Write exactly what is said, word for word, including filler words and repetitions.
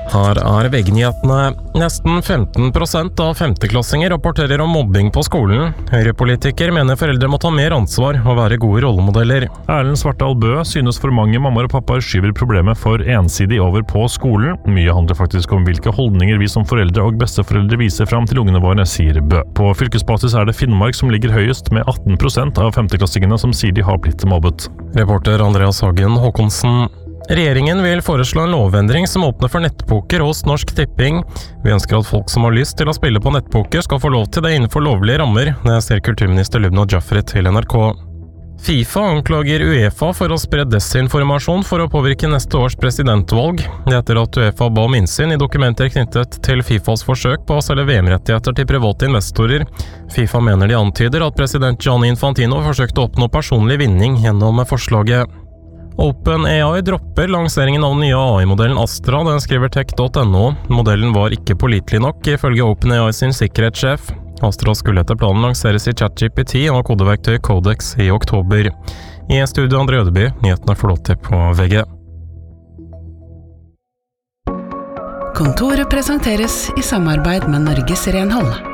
Her er V G-nyhetene. Nesten femten prosent av femteklassinger rapporterer om mobbing på skolen. Høyrepolitiker mener foreldre må ta mer ansvar og være gode rollemodeller. Erlend Svartdal Bø synes for mange mammaer og pappaer skyver problemet for ensidig over på skolen. Mye handler faktisk om hvilke holdninger vi som foreldre og besteforeldre viser fram til ungene våre, sier Bø. På fylkesbasis er det Finnmark som ligger høyest med atten prosent av femteklassingene som sier de har blitt mobbet. Reporter Andreas Hagen Håkonsen. Regjeringen vil foreslå en lovendring som åpner for nettpoker hos Norsk Tipping. Vi ønsker at folk som har lyst til å spille på nettpoker skal få lov til det innenfor lovlige rammer, det ser kulturminister Lubna Jaffery til N R K. FIFA anklager UEFA for å spre desinformasjon for å påvirke neste års presidentvalg. Det etter at UEFA ba om innsyn i dokumenter knyttet til FIFAs forsøk på å selge V M-rettigheter til private investorer. FIFA mener de antyder at president Gianni Infantino forsøkte å oppnå personlig vinning gjennom forslaget. OpenAI dropper lanseringen av den nye A I-modellen Astra, den skriver tech punktum no. Modellen var ikke pålitelig nok, ifølge OpenAI sin sikkerhetssjef. Astra skulle etter planen lanseres i ChatGPT og kodeverktøy Codex i oktober. I studio André Ødeby, nyhetene flåter på V G. Kontoret presenteres i samarbeid med Norges Renhold.